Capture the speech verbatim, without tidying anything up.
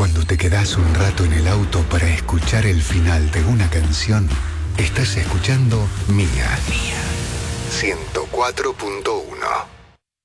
Cuando te quedás un rato en el auto para escuchar el final de una canción, estás escuchando Mía. Mía. ciento cuatro punto uno.